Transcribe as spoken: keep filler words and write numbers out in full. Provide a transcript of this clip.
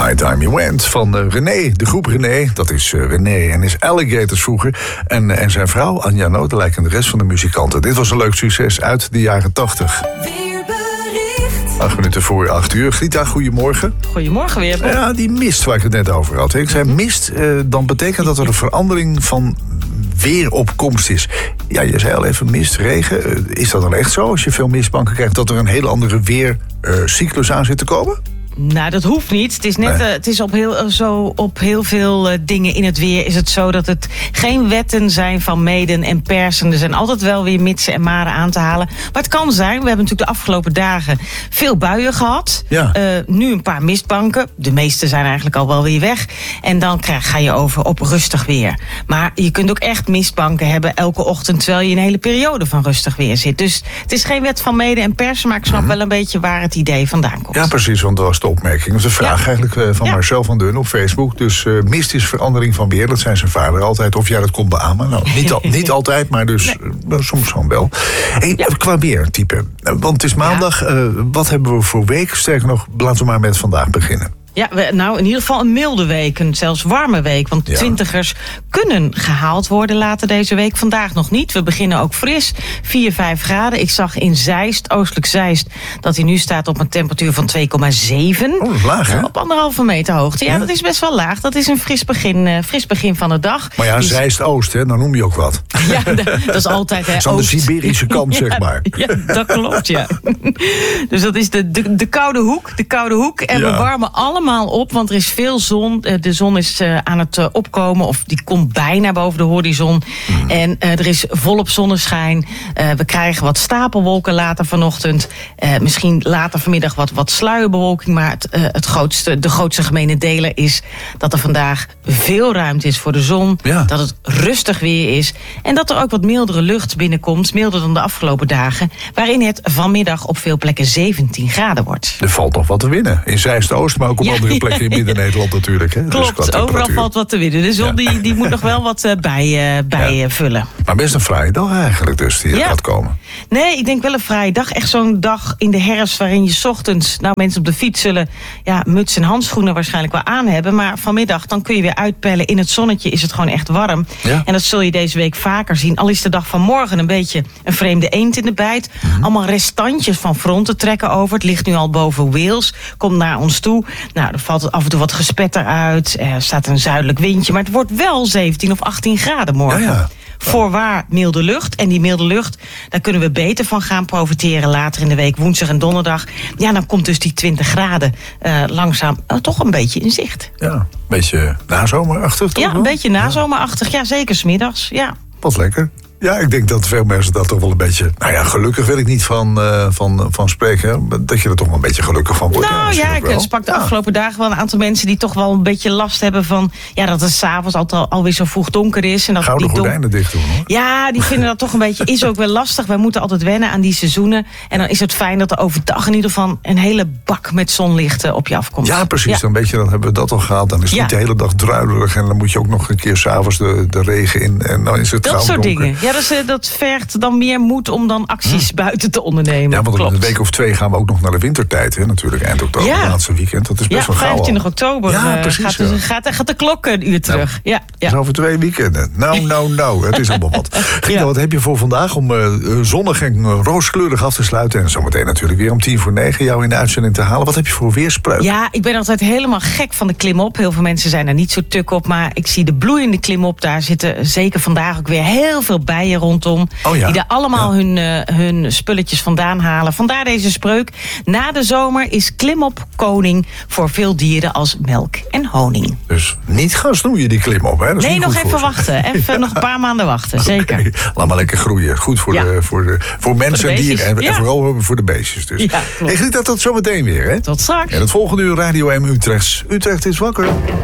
High Time You Went van uh, René, de groep René. Dat is uh, René en is Alligators vroeger. En, uh, en zijn vrouw, Anja Nodelijk en de rest van de muzikanten. Dit was een leuk succes uit de jaren tachtig. Acht minuten voor acht uur. Grita, goedemorgen. Goedemorgen weer, Bob. Ja, die mist waar ik het net over had. Ik zei mist, uh, dan betekent dat er een verandering van weer op komst is. Ja, je zei al even mist, regen. Uh, is dat dan echt zo, als je veel mistbanken krijgt, dat er een hele andere weercyclus uh, aan zit te komen? Nou, dat hoeft niet. Het is net, Nee. uh, het is op heel, zo op heel veel uh, dingen in het weer is het zo dat het geen wetten zijn van meden en persen. Er zijn altijd wel weer mitsen en maren aan te halen. Maar het kan zijn, we hebben natuurlijk de afgelopen dagen veel buien gehad. Ja. Uh, nu een paar mistbanken. De meeste zijn eigenlijk al wel weer weg. En dan krijg, ga je over op rustig weer. Maar je kunt ook echt mistbanken hebben elke ochtend, terwijl je een hele periode van rustig weer zit. Dus het is geen wet van meden en persen, maar ik snap wel een beetje waar het idee vandaan komt. Ja, precies, want dat was de opmerking. Dat is een vraag Ja. eigenlijk uh, van Ja. Marcel van Deun op Facebook. Dus uh, mist is verandering van weer. Dat zijn zijn vader altijd. Of jij dat kon beamen. Nou, niet, al, niet altijd, maar dus Nee. uh, soms gewoon wel. Hey, Ja. Qua weertype. Uh, want het is maandag. Uh, wat hebben we voor week? Sterker nog, laten we maar met vandaag beginnen. Ja, we- nou in ieder geval een milde week, een zelfs warme week. Want Ja. twintigers kunnen gehaald worden later deze week. Vandaag nog niet. We beginnen ook fris. vier, vijf graden. Ik zag in Zeist, oostelijk Zeist, dat hij nu staat op een temperatuur van twee komma zeven. Oh, dat is laag, hè? Op anderhalve meter hoogte. Ja, Ja. dat is best wel laag. Dat is een fris begin, eh, fris begin van de dag. Maar ja, Dus- Zeist-Oost, hè, dan noem je ook wat. Ja, de- dat is altijd... hè, Zo aan de oost. Siberische kant, zeg Ja, maar. Ja, dat klopt, ja. Dus dat is de, de, de koude hoek. De koude hoek. En Ja. we warmen allemaal op, want er is veel zon. Eh, De zon is eh, aan het eh, opkomen, of die komt bijna boven de horizon. Mm. En eh, er is volop zonneschijn. Eh, we krijgen wat stapelwolken later vanochtend. Eh, misschien later vanmiddag wat, wat sluierbewolking. Maar het, eh, het grootste, de grootste gemene deler is dat er vandaag veel ruimte is voor de zon. Ja. Dat het rustig weer is. En dat er ook wat mildere lucht binnenkomt. Milder dan de afgelopen dagen. Waarin het vanmiddag op veel plekken zeventien graden wordt. Er valt nog wat te winnen. In Zeist-Oost, maar ook op Ja. andere plekken in Midden-Nederland natuurlijk. Hè? Dus qua Klopt, overal temperatuur. valt wat te winnen. De zon Ja. die, die moet nog wel wat eh, bij, eh, bij Ja. eh, vullen. Maar best een fraaie dag eigenlijk dus, die er Ja. gaat komen. Nee, ik denk wel een fraaie dag. Echt zo'n dag in de herfst waarin je 's ochtends... nou, mensen op de fiets zullen ja, muts en handschoenen waarschijnlijk wel aan hebben. Maar vanmiddag dan kun je weer uitpellen. In het zonnetje is het gewoon echt warm. Ja. En dat zul je deze week vaker zien. Al is de dag van morgen een beetje een vreemde eend in de bijt. Mhm. Allemaal restantjes van fronten trekken over. Het ligt nu al boven Wales. Komt naar ons toe. Nou, er valt af en toe wat gespetter uit. Er staat een zuidelijk windje. Maar het wordt wel zeventien of achttien graden morgen. Ja, ja. Voorwaar milde lucht. En die milde lucht, daar kunnen we beter van gaan profiteren later in de week, woensdag en donderdag. Ja, dan komt dus die twintig graden uh, langzaam uh, toch een beetje in zicht. Ja, een beetje nazomerachtig toch Ja, een wel? beetje nazomerachtig. Ja, zeker 's middags. Ja. Wat lekker. Ja, ik denk dat veel mensen dat toch wel een beetje... Nou ja, gelukkig wil ik niet van, uh, van, van spreken. Dat je er toch wel een beetje gelukkig van wordt. Nou misschien ja, ook ik wel. sprak de Ja. afgelopen dagen wel een aantal mensen die toch wel een beetje last hebben van... ja, dat het s'avonds altijd alweer zo vroeg donker is. En dat Gouden die don- gordijnen dicht doen, hoor. Ja, die vinden dat toch een beetje, is ook wel lastig. Wij moeten altijd wennen aan die seizoenen. En dan is het fijn dat er overdag in ieder geval een hele bak met zonlicht uh, op je afkomt. Ja, precies. Ja. Dan weet je, dan hebben we dat al gehad. Dan is het Ja. niet de hele dag druilerig. En dan moet je ook nog een keer s'avonds de, de regen in. En dan is het Dat gauw soort donker. dingen. Ja, dus, uh, dat vergt dan meer moed om dan acties buiten te ondernemen. Ja, want Klopt. een week of twee gaan we ook nog naar de wintertijd. Hè, natuurlijk, eind oktober, Ja. het laatste weekend. Dat is best Ja, wel gauw al. vijfentwintig oktober Ja, uh, precies, gaat, de, ja. gaat, gaat de klok een uur terug. Ja, Dat ja. is over twee weekenden. Nou, nou, nou. Het is allemaal wat. Gita, Ja. wat heb je voor vandaag om uh, zonnig en uh, rooskleurig af te sluiten? En zometeen natuurlijk weer om tien voor negen jou in de uitzending te halen. Wat heb je voor weerspreuk? Ja, ik ben altijd helemaal gek van de klimop. Heel veel mensen zijn er niet zo tuk op. Maar ik zie de bloeiende klimop. Daar zitten zeker vandaag ook weer heel veel bijen rondom. Oh ja. Die daar allemaal Ja. hun, uh, hun spulletjes vandaan halen. Vandaar deze spreuk. Na de zomer is klimop koning voor veel dieren als melk en honing. Dus niet gaan snoeien die klim op. Hè? Dat is Nee, niet nog goed even voor ze. wachten. Even nog een paar maanden wachten. Zeker. Oké, laat maar lekker groeien. Goed voor, Ja. de, voor, de, voor mensen en beestjes. dieren. En, Ja. en vooral voor de beestjes. Dus. Ja, klopt. Hey, Grita, tot zometeen weer. Hè? Tot straks. En het volgende uur Radio M Utrechts. Utrecht is wakker.